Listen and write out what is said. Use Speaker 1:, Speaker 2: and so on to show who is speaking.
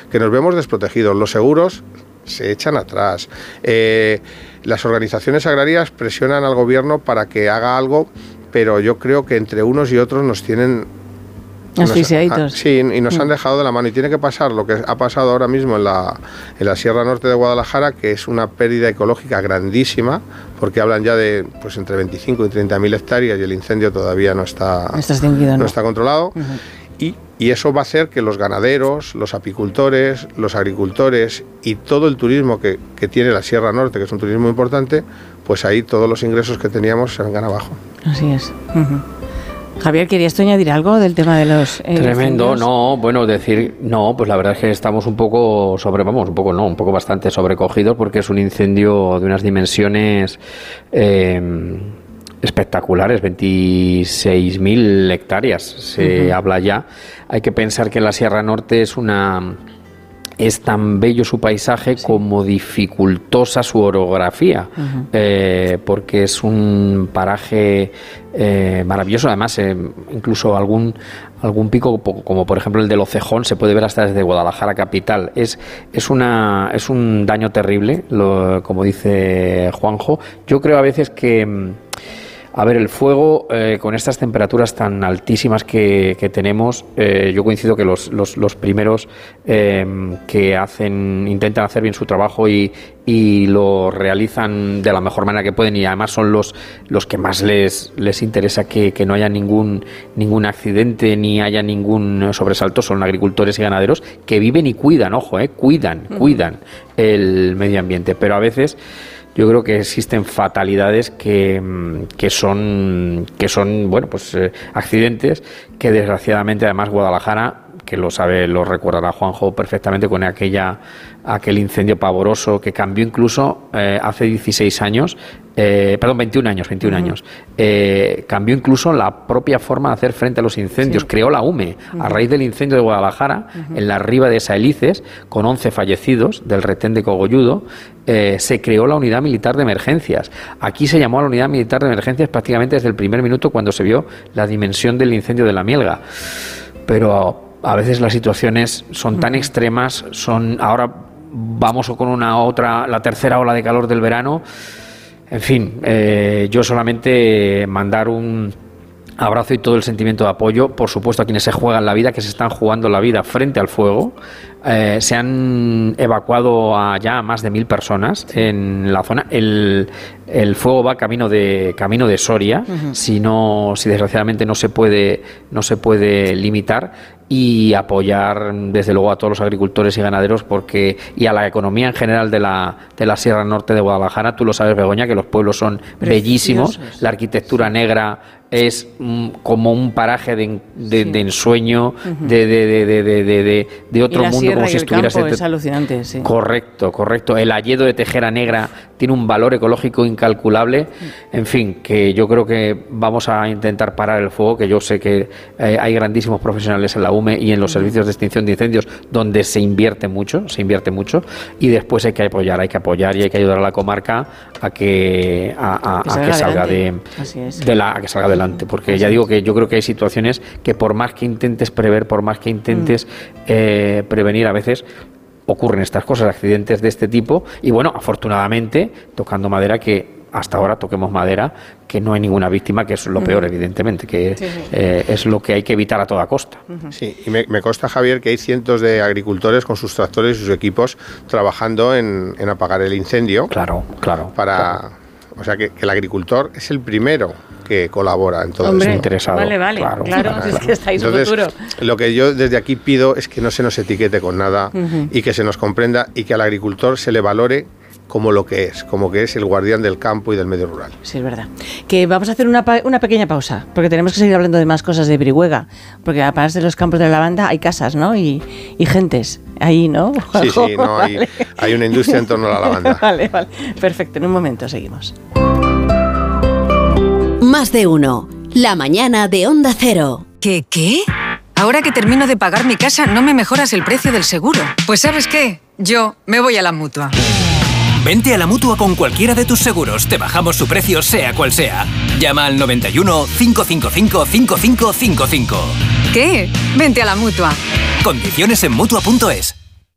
Speaker 1: que nos vemos desprotegidos. Los seguros se echan atrás. Las organizaciones agrarias presionan al gobierno para que haga algo, pero yo creo que entre unos y otros nos tienen
Speaker 2: asfixiaditos.
Speaker 1: Sí, y nos han dejado de la mano. Y tiene que pasar lo que ha pasado ahora mismo en la Sierra Norte de Guadalajara, que es una pérdida ecológica grandísima, porque hablan ya de pues entre 25 y 30.000 hectáreas y el incendio todavía no está controlado. Y eso va a hacer que los ganaderos, los apicultores, los agricultores y todo el turismo que tiene la Sierra Norte, que es un turismo importante, pues ahí todos los ingresos que teníamos se vengan abajo.
Speaker 2: Así es. Javier, ¿querías tú añadir algo del tema de los
Speaker 3: Tremendo, pues la verdad es que estamos un poco bastante sobrecogidos, porque es un incendio de unas dimensiones espectaculares, 26.000 hectáreas se habla ya. Hay que pensar que la Sierra Norte es tan bello su paisaje como dificultosa su orografía, porque es un paraje maravilloso. Además, incluso algún pico, como por ejemplo el del Ocejón, se puede ver hasta desde Guadalajara capital. Es un daño terrible, como dice Juanjo. Yo creo a veces que el fuego, con estas temperaturas tan altísimas que tenemos, yo coincido que los primeros que intentan hacer bien su trabajo y lo realizan de la mejor manera que pueden, y además son los que más les interesa que no haya ningún accidente ni haya ningún sobresalto, son agricultores y ganaderos que viven y cuidan, cuidan el medio ambiente. Pero a veces yo creo que existen fatalidades que son accidentes que desgraciadamente, además, Guadalajara, que lo recordará Juanjo perfectamente, con aquel incendio pavoroso que cambió incluso hace 21 años, cambió incluso la propia forma de hacer frente a los incendios. Creó la UME, a raíz del incendio de Guadalajara, en la Riva de Saelices, con 11 fallecidos del retén de Cogolludo, se creó la Unidad Militar de Emergencias. Aquí se llamó a la Unidad Militar de Emergencias prácticamente desde el primer minuto, cuando se vio la dimensión del incendio de la Mielga. Pero a veces las situaciones son tan extremas, ahora vamos con la tercera ola de calor del verano. En fin, yo solamente mandar un abrazo y todo el sentimiento de apoyo, por supuesto, a quienes se juegan la vida, que se están jugando la vida frente al fuego. Se han evacuado ya a más de 1.000 personas en la zona. El fuego va camino de Soria, si desgraciadamente no se puede limitar, y apoyar desde luego a todos los agricultores y ganaderos, y a la economía en general de la Sierra Norte de Guadalajara. Tú lo sabes, Begoña, que los pueblos son bellísimos, la arquitectura negra es como un paraje de ensueño, de otro mundo, como si estuvieras
Speaker 2: es alucinante, sí.
Speaker 3: Correcto. El hayedo de Tejera Negra tiene un valor ecológico incalculable. En fin, que yo creo que vamos a intentar parar el fuego, que yo sé que hay grandísimos profesionales en la UME y en los servicios de extinción de incendios, donde se invierte mucho, y después hay que apoyar y hay que ayudar a la comarca a que salga adelante, porque ya digo que yo creo que hay situaciones que, por más que intentes prever, por más que intentes prevenir, a veces ocurren estas cosas, accidentes de este tipo. Y bueno, afortunadamente, tocando madera, que hasta ahora, toquemos madera, que no hay ninguna víctima, que es lo peor, evidentemente, que es lo que hay que evitar a toda costa.
Speaker 1: Sí, y me consta, Javier, que hay cientos de agricultores con sus tractores y sus equipos trabajando en apagar el incendio.
Speaker 3: Claro.
Speaker 1: O sea, que el agricultor es el primero que colabora en todo esto.
Speaker 2: Interesado. Vale, claro. Es que estáis futuro.
Speaker 1: Lo que yo desde aquí pido es que no se nos etiquete con nada, y que se nos comprenda, y que al agricultor se le valore como que es el guardián del campo y del medio rural.
Speaker 2: Sí, es verdad. Que vamos a hacer una pequeña pausa, porque tenemos que seguir hablando de más cosas de Brihuega, porque aparte de los campos de la lavanda hay casas, ¿no? Y gentes ahí, ¿no?
Speaker 1: Sí, no, vale. hay una industria en torno a la lavanda.
Speaker 2: Vale. Perfecto, en un momento seguimos.
Speaker 4: Más de uno. La mañana de Onda Cero.
Speaker 5: ¿Qué? Ahora que termino de pagar mi casa, ¿no me mejoras el precio del seguro? Pues ¿sabes qué? Yo me voy a la Mutua.
Speaker 6: Vente a la Mutua con cualquiera de tus seguros. Te bajamos su precio, sea cual sea. Llama al 91 555 5555.
Speaker 5: ¿Qué? Vente a la Mutua.
Speaker 6: Condiciones en Mutua.es.